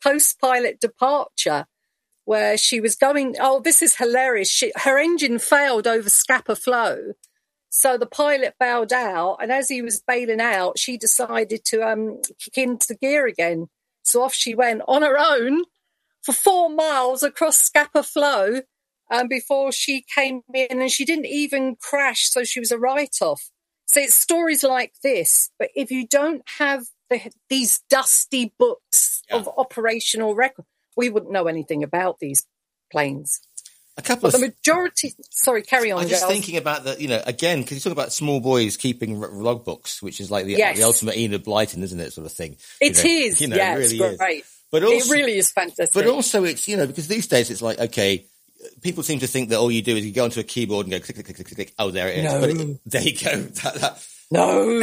post-pilot departure where she was going, oh, this is hilarious. Her engine failed over Scapa Flow. So the pilot bailed out, and as he was bailing out, she decided to kick into gear again. So off she went on her own for 4 miles across Scapa Flow before she came in, and she didn't even crash, so she was a write-off. So it's stories like this, but if you don't have these dusty books of operational record, we wouldn't know anything about these planes. The majority... Sorry, carry on, I'm just thinking about that, again, because you talk about small boys keeping logbooks, which is like the ultimate Enid Blyton, isn't it, sort of thing? It is. It really it's great. Is. But also, it really is fantastic. But also it's, because these days it's like, okay, people seem to think that all you do is you go onto a keyboard and go click, click, click, click, click. Oh, there it is. No. But there you go. No.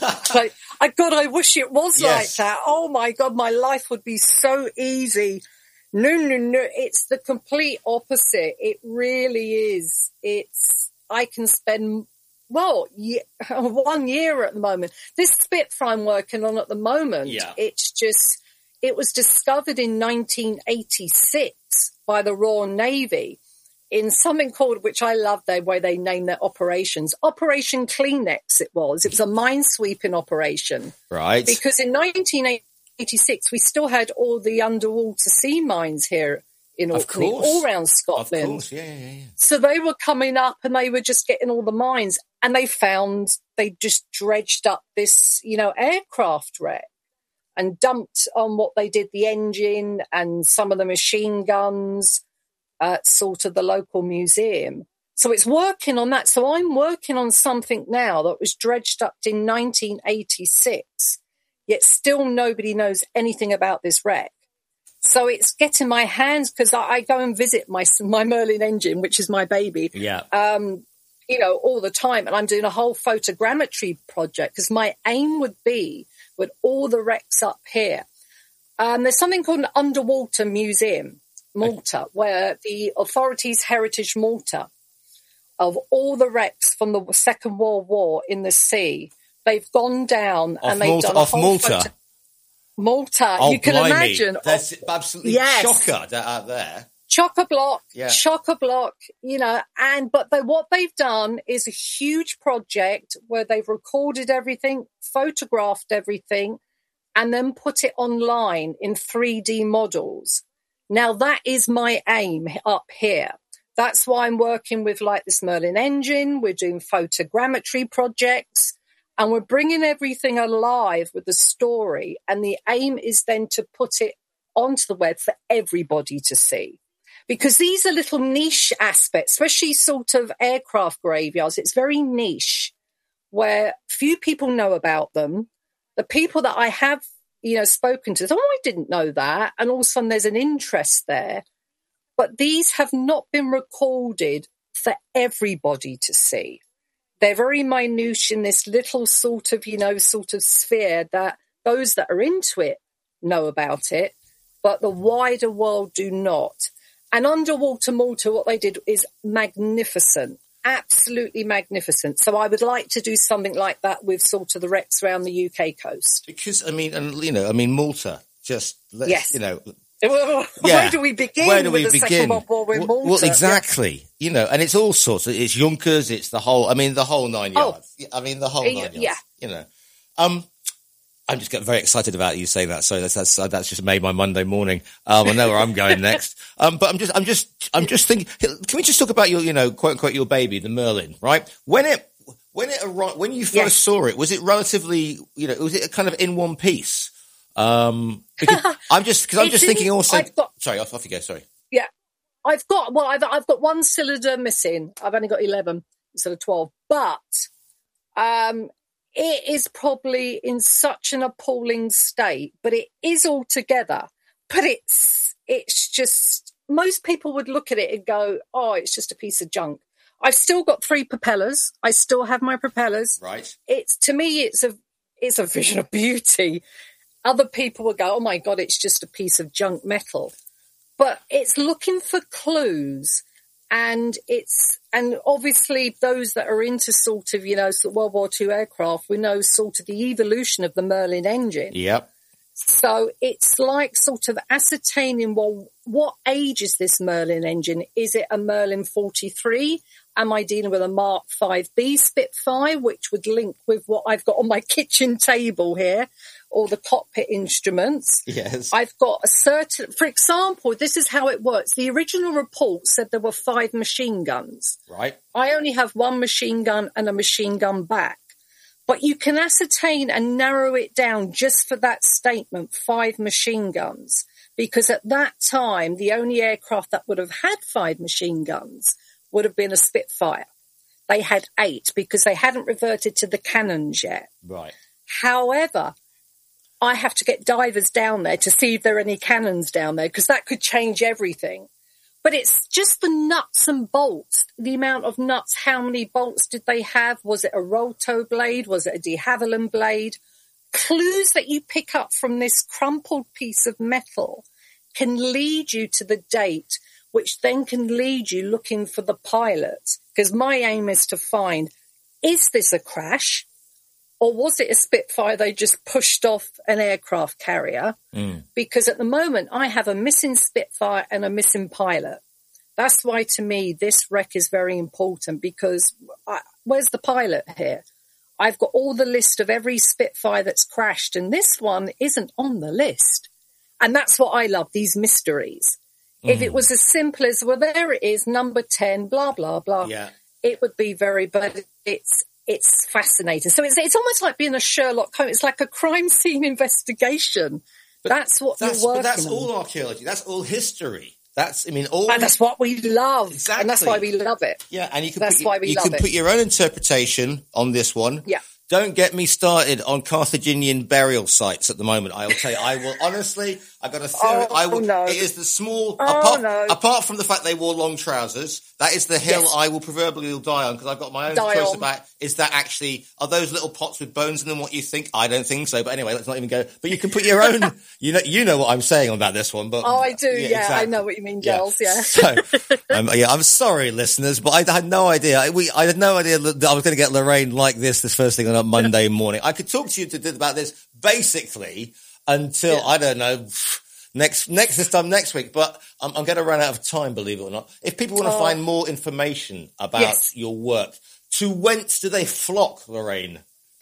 I wish it was like that. Oh, my God, my life would be so easy. No. It's the complete opposite. It really is. I can spend, 1 year at the moment. This Spitfire I'm working on at the moment, it was discovered in 1986 by the Royal Navy in something called, which I love the way they name their operations, Operation Kleenex it was. It was a mine-sweeping operation. Right. Because in 1986, we still had all the underwater sea mines here in Orkney, all around Scotland. Of course, yeah. So they were coming up and they were just getting all the mines, and they just dredged up this, aircraft wreck and dumped on what they did, the engine and some of the machine guns, sort of the local museum. So it's working on that. So I'm working on something now that was dredged up in 1986, yet still nobody knows anything about this wreck. So it's getting my hands, because I go and visit my Merlin engine, which is my baby, all the time. And I'm doing a whole photogrammetry project, because my aim would be with all the wrecks up here. There's something called an underwater museum, Malta, where the authorities' heritage Malta of all the wrecks from the Second World War in the sea. They've gone down and they've done a whole Malta. Oh, you can imagine. That's absolutely shocker out there. Chock-a-block, but what they've done is a huge project where they've recorded everything, photographed everything, and then put it online in 3D models. Now, that is my aim up here. That's why I'm working with this Merlin engine. We're doing photogrammetry projects, and we're bringing everything alive with the story. And the aim is then to put it onto the web for everybody to see. Because these are little niche aspects, especially sort of aircraft graveyards. It's very niche, where few people know about them. The people that I have, spoken to, I didn't know that. And all of a sudden there's an interest there. But these have not been recorded for everybody to see. They're very minute in this little sort of sphere that those that are into it know about it, but the wider world do not. And Underwater Malta, what they did is magnificent, absolutely magnificent. So I would like to do something like that with sort of the wrecks around the UK coast. Because, Malta, Where do we begin with the Second World War with Malta? Well, exactly. And it's all sorts. It's Junkers, it's the whole 9 yards. The whole 9 yards. Yeah. I'm just getting very excited about you saying that. So that's just made my Monday morning. I know where I'm going next. But I'm just thinking, can we just talk about your, quote unquote, your baby, the Merlin, right? When you first saw it, was it relatively, was it kind of in one piece? Because I'm just thinking also, sorry, off you go. Sorry. Yeah. I've got one cylinder missing. I've only got 11 instead of 12, but, it is probably in such an appalling state, but it is all together. But it's just, most people would look at it and go, oh, it's just a piece of junk. I've still got 3 propellers. I still have my propellers. Right. To me, it's a vision of beauty. Other people will go, oh my God, it's just a piece of junk metal. But it's looking for clues. And obviously those that are into sort of, World War II aircraft, we know sort of the evolution of the Merlin engine. Yep. So it's like sort of ascertaining, well, what age is this Merlin engine? Is it a Merlin 43? Am I dealing with a Mark 5B Spitfire, which would link with what I've got on my kitchen table here, or the cockpit instruments? Yes. I've got a certain, for example, this is how it works. The original report said there were 5 machine guns. Right. I only have 1 machine gun and a machine gun back. But you can ascertain and narrow it down just for that statement, 5 machine guns, because at that time, the only aircraft that would have had 5 machine guns would have been a Spitfire. They had 8 because they hadn't reverted to the cannons yet. Right. However, I have to get divers down there to see if there are any cannons down there, because that could change everything. But it's just the nuts and bolts, the amount of nuts, how many bolts did they have? Was it a roll-toe blade? Was it a de Havilland blade? Clues that you pick up from this crumpled piece of metal can lead you to the date, which then can lead you looking for the pilot. Because my aim is to find, is this a crash? Or was it a Spitfire they just pushed off an aircraft carrier? Because at the moment, I have a missing Spitfire and a missing pilot. That's why, to me, this wreck is very important, because where's the pilot here? I've got all the list of every Spitfire that's crashed, and this one isn't on the list. And that's what I love, these mysteries. If it was as simple as, well, there it is, number 10, blah, blah, blah, it would be but it's fascinating. So it's almost like being a Sherlock Holmes. It's like a crime scene investigation. That's what you're working on. But that's all archaeology. That's all history. That's what we love. Exactly. And that's why we love it. Yeah, and you can put your own interpretation on this one. Yeah. Don't get me started on Carthaginian burial sites at the moment. I will tell you, I will honestly, I got a theory. No. It is the small, no. apart from the fact they wore long trousers, that is the hill I will proverbially die on, because I've got my own choice about, is that actually, are those little pots with bones in them what you think? I don't think so, but anyway, let's not even go. But you can put your own, you know what I'm saying about this one, but. Oh, I do, exactly. I know what you mean, Giles, So, I'm sorry, listeners, but I had no idea. I had no idea that I was going to get Lorraine like this first thing on a Monday morning. I could talk to you about this basically until, I don't know, this time next week, but I'm going to run out of time, believe it or not. If people want to find more information about your work, to whence do they flock, Lorraine?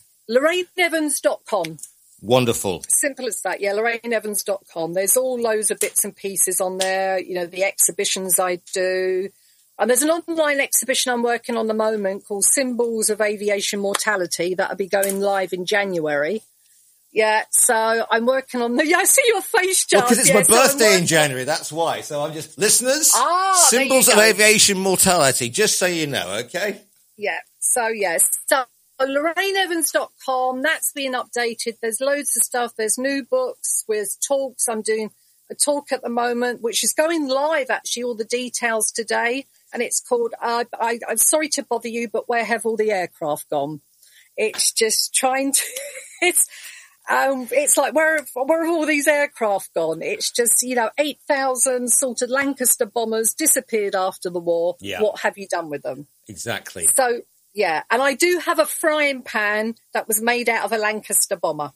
LorraineEvans.com. Wonderful. Simple as that. Yeah, LorraineEvans.com. There's all loads of bits and pieces on there, the exhibitions I do. And there's an online exhibition I'm working on at the moment called Symbols of Aviation Mortality that'll be going live in January. Yeah, so I'm working on I see your face, Giles. Because it's my birthday in January, that's why. So I'm just, listeners, Symbols of Aviation Mortality, just so you know, okay? Yeah, so yes. So LorraineEvans.com, that's being updated. There's loads of stuff. There's new books with talks. I'm doing a talk at the moment, which is going live, actually, all the details today. And it's called, I'm sorry to bother you, but where have all the aircraft gone? It's just trying to, it's like, where have all these aircraft gone? It's just, 8,000 sort of Lancaster bombers disappeared after the war. Yeah. What have you done with them? Exactly. So, yeah. And I do have a frying pan that was made out of a Lancaster bomber.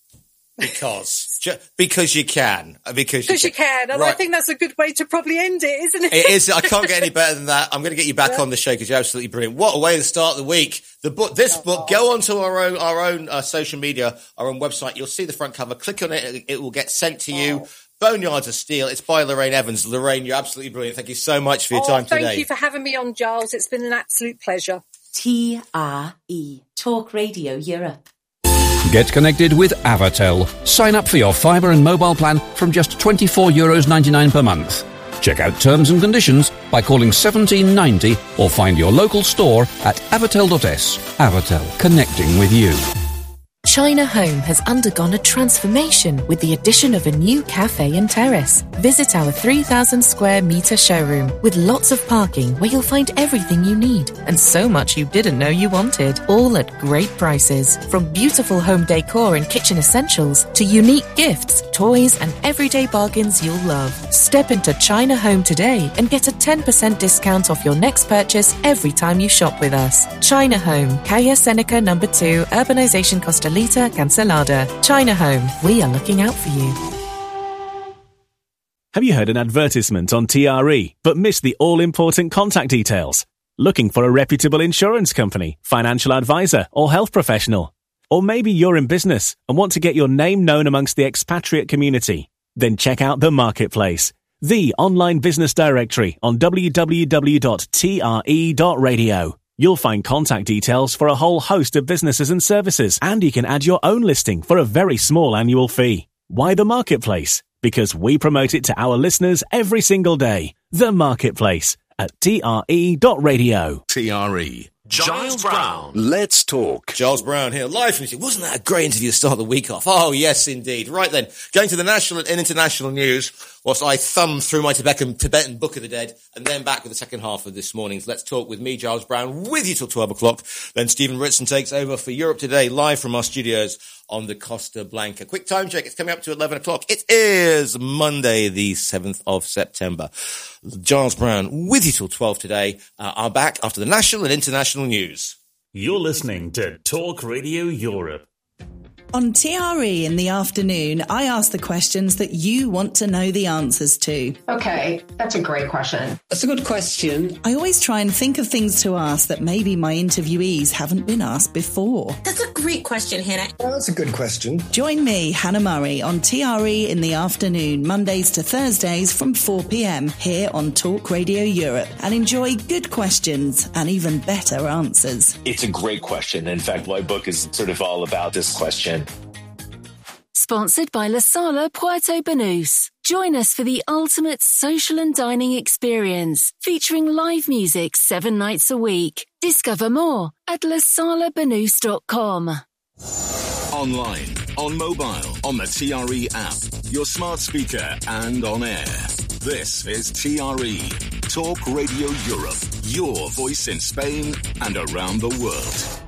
Because you can. Because you can. And right. I think that's a good way to probably end it, isn't it? It is. I can't get any better than that. I'm going to get you back on the show because you're absolutely brilliant. What a way to start the week. This book, go onto our own social media, our own website. You'll see the front cover. Click on it. It will get sent to you. Boneyards of Steel. It's by Lorraine Evans. Lorraine, you're absolutely brilliant. Thank you so much for your time today. Thank you for having me on, Giles. It's been an absolute pleasure. TRE, Talk Radio Europe. Get connected with Avatel. Sign up for your fibre and mobile plan from just €24.99 per month. Check out terms and conditions by calling 1790 or find your local store at avatel.es. Avatel, connecting with you. China Home has undergone a transformation with the addition of a new cafe and terrace. Visit our 3,000 square metre showroom with lots of parking where you'll find everything you need and so much you didn't know you wanted, all at great prices. From beautiful home decor and kitchen essentials to unique gifts, toys and everyday bargains you'll love. Step into China Home today and get a 10% discount off your next purchase every time you shop with us. China Home, Calle Seneca No. 2, Urbanization Costalita, Cancelada. China Home, we are looking out for you. Have you heard an advertisement on TRE but missed the all-important contact details? Looking for a reputable insurance company, financial advisor, or health professional? Or maybe you're in business and want to get your name known amongst the expatriate community? Then check out The Marketplace, the online business directory on www.tre.radio. You'll find contact details for a whole host of businesses and services, and you can add your own listing for a very small annual fee. Why The Marketplace? Because we promote it to our listeners every single day. The Marketplace at tre.radio. TRE. Giles Brown. Let's talk. Giles Brown here, live from... Wasn't that a great interview to start the week off? Oh, yes, indeed. Right then, going to the national and international news, whilst I thumb through my Tibetan Book of the Dead, and then back with the second half of this morning's Let's Talk with me, Giles Brown, with you till 12 o'clock. Then Stephen Ritson takes over for Europe Today, live from our studios on the Costa Blanca. Quick time check. It's coming up to 11 o'clock. It is Monday, the 7th of September. Giles Brown with you till 12 today. Are back after the national and international news. You're listening to Talk Radio Europe. On TRE in the afternoon, I ask the questions that you want to know the answers to. Okay, that's a great question. That's a good question. I always try and think of things to ask that maybe my interviewees haven't been asked before. That's a great question, Hannah. Oh, that's a good question. Join me, Hannah Murray, on TRE in the afternoon, Mondays to Thursdays from 4 p.m. here on Talk Radio Europe, and enjoy good questions and even better answers. It's a great question. In fact, my book is sort of all about this question. Sponsored by La Sala Puerto Banús. Join us for the ultimate social and dining experience, featuring live music 7 nights a week. Discover more at lasalabanús.com. Online, on mobile, on the TRE app, your smart speaker, and on air. This is TRE, Talk Radio Europe, your voice in Spain and around the world.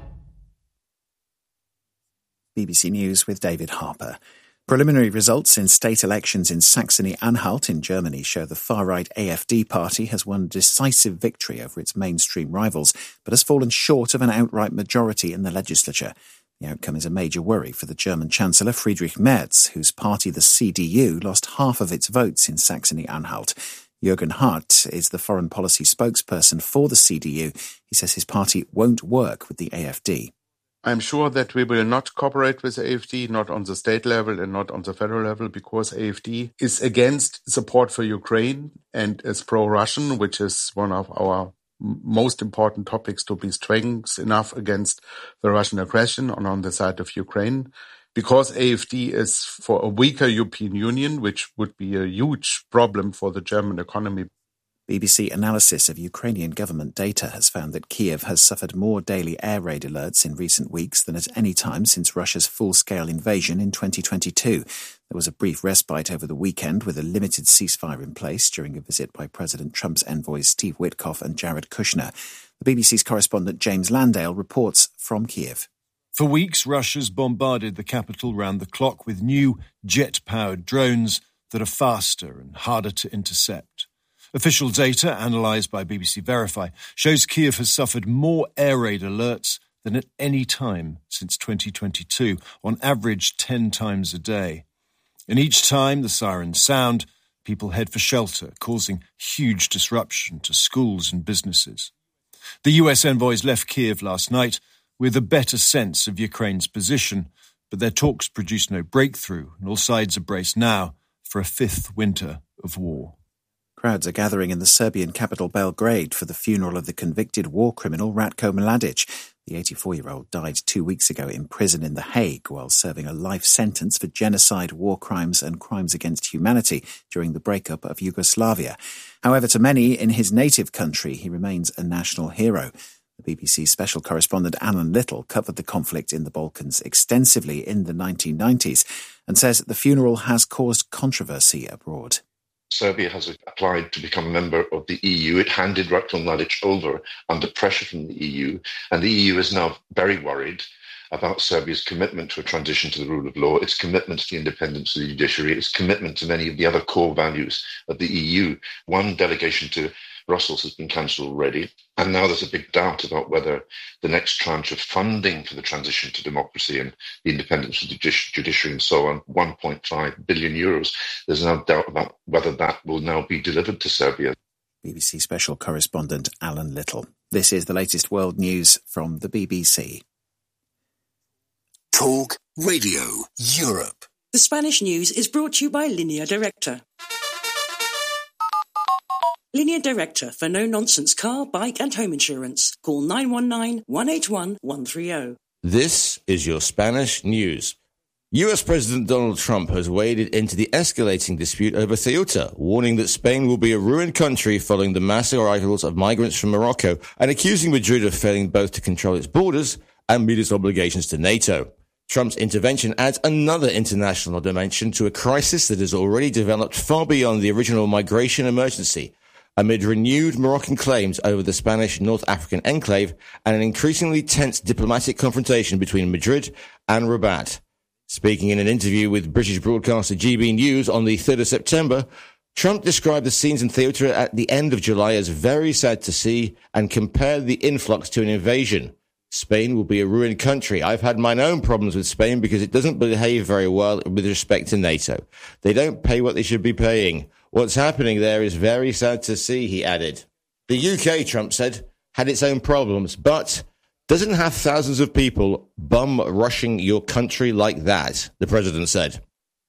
BBC News with David Harper. Preliminary results in state elections in Saxony-Anhalt in Germany show the far-right AfD party has won a decisive victory over its mainstream rivals, but has fallen short of an outright majority in the legislature. The outcome is a major worry for the German Chancellor Friedrich Merz, whose party, the CDU, lost half of its votes in Saxony-Anhalt. Jürgen Hart is the foreign policy spokesperson for the CDU. He says his party won't work with the AfD. I'm sure that we will not cooperate with the AfD, not on the state level and not on the federal level, because AfD is against support for Ukraine and is pro-Russian, which is one of our most important topics to be strong enough against the Russian aggression on the side of Ukraine. Because AfD is for a weaker European Union, which would be a huge problem for the German economy. BBC analysis of Ukrainian government data has found that Kiev has suffered more daily air raid alerts in recent weeks than at any time since Russia's full-scale invasion in 2022. There was a brief respite over the weekend with a limited ceasefire in place during a visit by President Trump's envoys Steve Witkoff and Jared Kushner. The BBC's correspondent James Landale reports from Kiev. For weeks, Russia's bombarded the capital round the clock with new jet-powered drones that are faster and harder to intercept. Official data, analysed by BBC Verify, shows Kiev has suffered more air raid alerts than at any time since 2022, on average 10 times a day. And each time the sirens sound, people head for shelter, causing huge disruption to schools and businesses. The US envoys left Kiev last night with a better sense of Ukraine's position, but their talks produced no breakthrough, and all sides are braced now for a fifth winter of war. Crowds are gathering in the Serbian capital Belgrade for the funeral of the convicted war criminal Ratko Mladic. The 84-year-old died 2 weeks ago in prison in The Hague while serving a life sentence for genocide, war crimes and crimes against humanity during the breakup of Yugoslavia. However, to many in his native country, he remains a national hero. The BBC's special correspondent Alan Little covered the conflict in the Balkans extensively in the 1990s and says the funeral has caused controversy abroad. Serbia has applied to become a member of the EU. It handed Ratko Mladic over under pressure from the EU, and the EU is now very worried. about Serbia's commitment to a transition to the rule of law, its commitment to the independence of the judiciary, its commitment to many of the other core values of the EU. One delegation to Brussels has been cancelled already, and now there's a big doubt about whether the next tranche of funding for the transition to democracy and the independence of the judiciary and so on, 1.5 billion euros, there's no doubt about whether that will now be delivered to Serbia. BBC Special Correspondent Alan Little. This is the latest world news from the BBC. Talk Radio Europe. The Spanish news is brought to you by Línea Directa. Línea Directa for no-nonsense car, bike and home insurance. Call 919-181-130. This is your Spanish news. US President Donald Trump has waded into the escalating dispute over Ceuta, warning that Spain will be a ruined country following the massive arrivals of migrants from Morocco and accusing Madrid of failing both to control its borders and meet its obligations to NATO. Trump's intervention adds another international dimension to a crisis that has already developed far beyond the original migration emergency, amid renewed Moroccan claims over the Spanish North African enclave and an increasingly tense diplomatic confrontation between Madrid and Rabat. Speaking in an interview with British broadcaster GB News on the 3rd of September, Trump described the scenes in Ceuta at the end of July as very sad to see and compared the influx to an invasion. Spain will be a ruined country. I've had my own problems with Spain because it doesn't behave very well with respect to NATO. They don't pay what they should be paying. What's happening there is very sad to see, he added. The UK, Trump said, had its own problems, but doesn't have thousands of people bum-rushing your country like that, the president said.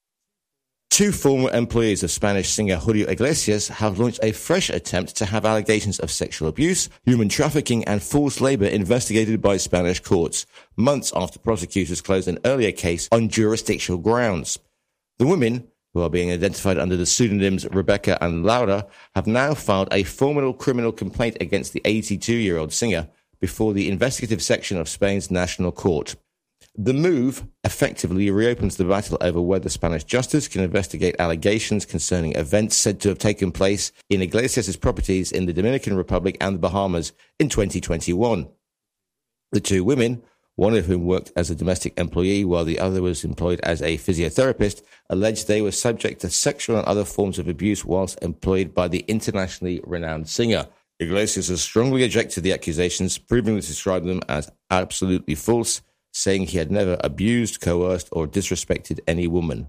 Two former employees of Spanish singer Julio Iglesias have launched a fresh attempt to have allegations of sexual abuse, human trafficking and forced labor investigated by Spanish courts, months after prosecutors closed an earlier case on jurisdictional grounds. The women, who are being identified under the pseudonyms Rebecca and Laura, have now filed a formal criminal complaint against the 82-year-old singer before the investigative section of Spain's National Court. The move effectively reopens the battle over whether Spanish justice can investigate allegations concerning events said to have taken place in Iglesias' properties in the Dominican Republic and the Bahamas in 2021. The two women, one of whom worked as a domestic employee while the other was employed as a physiotherapist, alleged they were subject to sexual and other forms of abuse whilst employed by the internationally renowned singer. Iglesias has strongly rejected the accusations, proving to describe them as absolutely false, saying he had never abused, coerced, or disrespected any woman.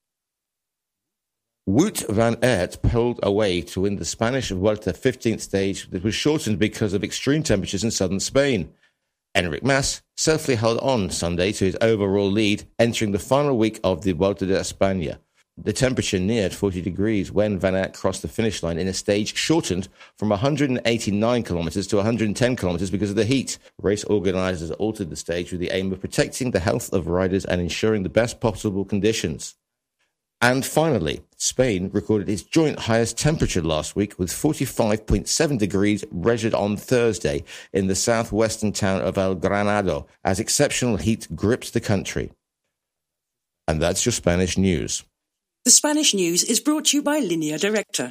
Wout van Aert pulled away to win the Spanish Vuelta 15th stage that was shortened because of extreme temperatures in southern Spain. Enric Mas safely held on Sunday to his overall lead, entering the final week of the Vuelta de España. The temperature neared 40 degrees when Van Aert crossed the finish line in a stage shortened from 189 kilometres to 110 kilometres because of the heat. Race organisers altered the stage with the aim of protecting the health of riders and ensuring the best possible conditions. And finally, Spain recorded its joint highest temperature last week with 45.7 degrees measured on Thursday in the southwestern town of El Granado as exceptional heat gripped the country. And that's your Spanish news. The Spanish news is brought to you by Línea Directa.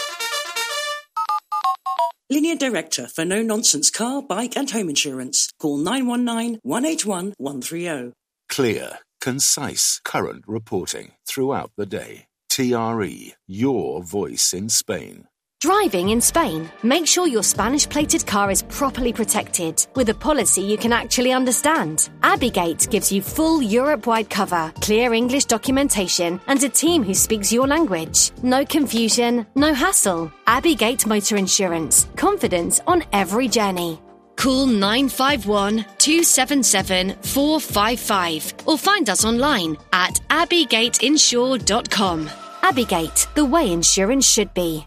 Línea Directa for no-nonsense car, bike and home insurance. Call 919-181-130. Clear, concise, current reporting throughout the day. TRE, your voice in Spain. Driving in Spain, make sure your Spanish-plated car is properly protected with a policy you can actually understand. Abigate gives you full Europe-wide cover, clear English documentation, and a team who speaks your language. No confusion, no hassle. Abigate Motor Insurance. Confidence on every journey. Call 951-277-455 or find us online at abigateinsure.com. Abigate, the way insurance should be.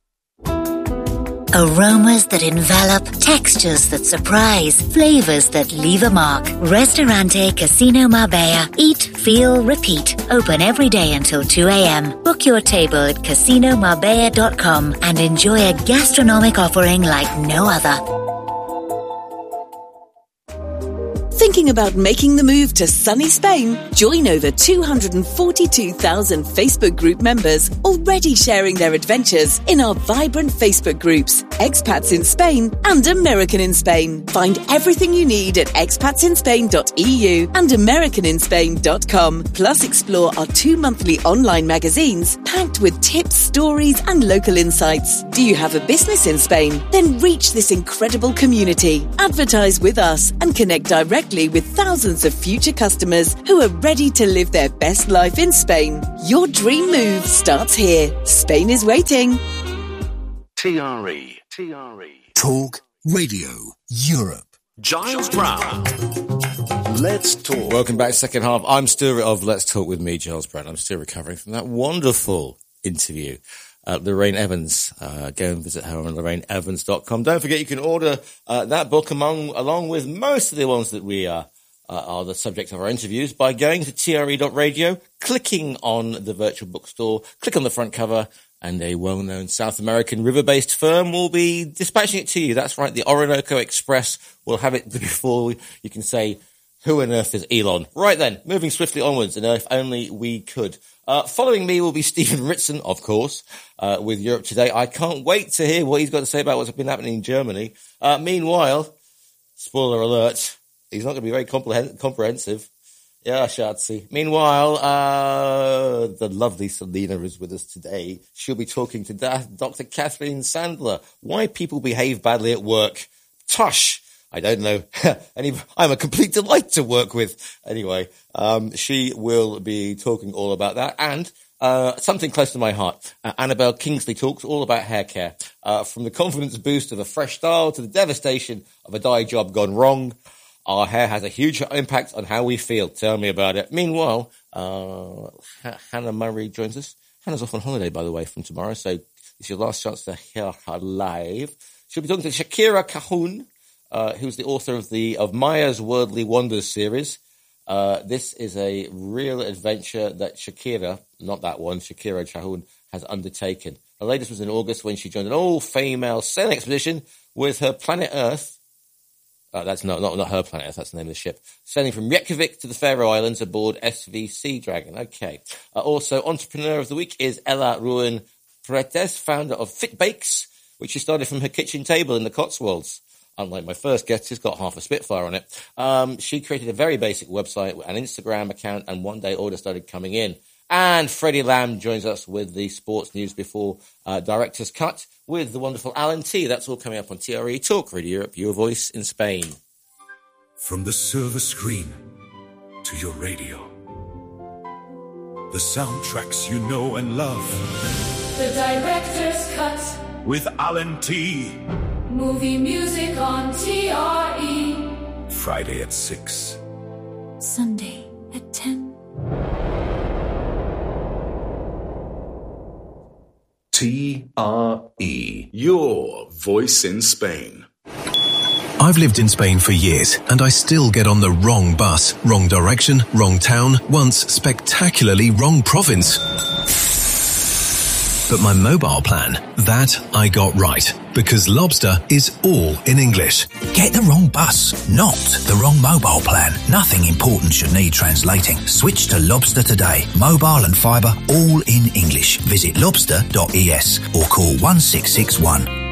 Aromas that envelop, textures that surprise, flavors that leave a mark. Restaurante Casino Marbella. Eat, feel, repeat. Open every day until 2 a.m. Book your table at casinomarbella.com and enjoy a gastronomic offering like no other. Thinking Thinking about making the move to sunny Spain? Join over 242,000 Facebook group members already sharing their adventures in our vibrant Facebook groups, Expats in Spain and American in Spain. Find everything you need at expatsinspain.eu and americaninspain.com. Plus explore our 2 monthly online magazines packed with tips, stories and local insights. Do you have a business in Spain? Then reach this incredible community. Advertise with us and connect directly with thousands of future customers who are ready to live their best life in Spain. Your dream move starts here. Spain is waiting. TRE. Talk Radio Europe. Giles Brown. Let's talk. Welcome back, second half. I'm still of Let's Talk with me, Giles Brown. I'm still recovering from that wonderful interview. Lorraine Evans. Go and visit her on lorraineevans.com. Don't forget you can order that book along with most of the ones that we are the subject of our interviews by going to tre.radio, clicking on the virtual bookstore, click on the front cover, and a well-known South American river-based firm will be dispatching it to you. That's right, the Orinoco Express will have it before you can say, who on earth is Elon? Right then, moving swiftly onwards, and if only we could. Following me will be Stephen Ritson, of course, with Europe Today. I can't wait to hear what he's got to say about what's been happening in Germany. Meanwhile, spoiler alert, he's not going to be very comprehensive. Yeah, Schatzi. Meanwhile, the lovely Selena is with us today. She'll be talking to Dr. Catherine Sandler. Why people behave badly at work. Tush! I don't know. I'm a complete delight to work with. Anyway, she will be talking all about that. And something close to my heart. Annabelle Kingsley talks all about hair care. From the confidence boost of a fresh style to the devastation of a dye job gone wrong. Our hair has a huge impact on how we feel. Tell me about it. Meanwhile, Hannah Murray joins us. Hannah's off on holiday, by the way, from tomorrow, so it's your last chance to hear her live. She'll be talking to Shakira Cahoon, who's the author of Maya's Worldly Wonders series. This is a real adventure that Shakira, not that one, Shakira Cahoon, has undertaken. The latest was in August when she joined an all-female sailing expedition with her Planet Earth. That's not her planet Earth, that's the name of the ship. Sailing from Reykjavik to the Faroe Islands aboard SV Sea Dragon. Okay. Also, Entrepreneur of the Week is Ella Ruin Pretes, founder of Fit Bakes, which she started from her kitchen table in the Cotswolds. Unlike my first guest, who's got half a Spitfire on it. She created a very basic website, an Instagram account, and one day orders started coming in. And Freddie Lamb joins us with the sports news before Director's Cut with the wonderful Alan T. That's all coming up on TRE Talk Radio Europe, your voice in Spain. From the silver screen to your radio, the soundtracks you know and love. The Director's Cut with Alan T. Movie music on TRE. Friday at 6. Sunday at 10. TRE, your voice in Spain. I've lived in Spain for years, and I still get on the wrong bus, wrong direction, wrong town, once spectacularly wrong province. But my mobile plan, that I got right, because Lobster is all in English. Get the wrong bus, not the wrong mobile plan. Nothing important should need translating. Switch to Lobster today. Mobile and fibre, all in English. Visit lobster.es or call 1661.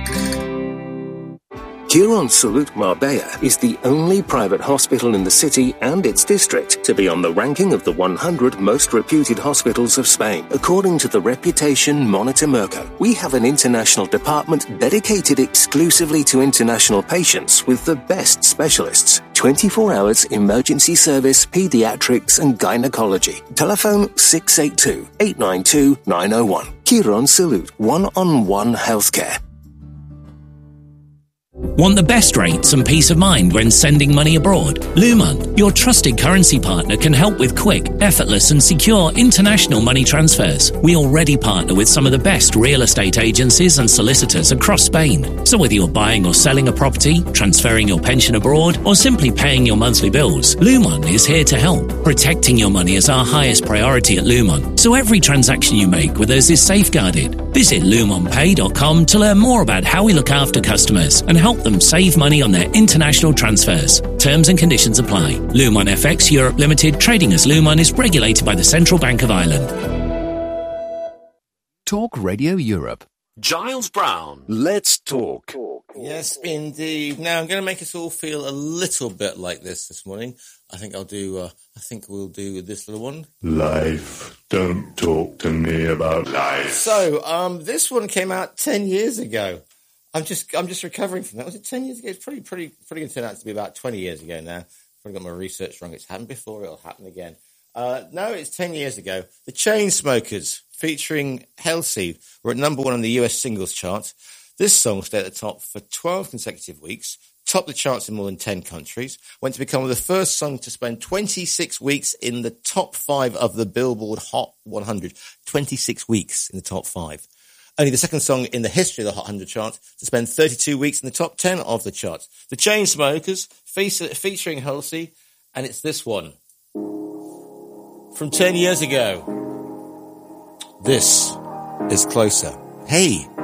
Quirónsalud Marbella is the only private hospital in the city and its district to be on the ranking of the 100 most reputed hospitals of Spain, according to the Reputation Monitor Merco. We have an international department dedicated exclusively to international patients with the best specialists. 24 hours emergency service, pediatrics and gynecology. Telephone 682-892-901. Quirónsalud, one-on-one healthcare. Want the best rates and peace of mind when sending money abroad? Luman, your trusted currency partner, can help with quick, effortless and secure international money transfers. We already partner with some of the best real estate agencies and solicitors across Spain. So whether you're buying or selling a property, transferring your pension abroad, or simply paying your monthly bills, Luman is here to help. Protecting your money is our highest priority at Luman, so every transaction you make with us is safeguarded. Visit lumonpay.com to learn more about how we look after customers and help them save money on their international transfers. Terms and conditions apply. Lumon FX Europe Limited, trading as Lumon, is regulated by the Central Bank of Ireland. Talk Radio Europe. Giles Brown, let's talk. Yes, indeed. Now I'm going to make us all feel a little bit like this morning. I think we'll do this little one. Life. Don't talk to me about life. So, this one came out 10 years ago. I'm just recovering from that. Was it 10 years ago? It's pretty going to turn out to be about 20 years ago now. I've got my research wrong. It's happened before. It'll happen again. No, it's 10 years ago. The Chainsmokers, featuring Halsey, were at number 1 on the US singles chart. This song stayed at the top for 12 consecutive weeks, topped the charts in more than 10 countries, went to become the first song to spend 26 weeks in the top 5 of the Billboard Hot 100. 26 weeks in the top 5. Only the second song in the history of the Hot 100 chart to spend 32 weeks in the top 10 of the charts. The Chainsmokers, featuring Halsey, and it's this one. From 10 years ago. This is Closer. Hey!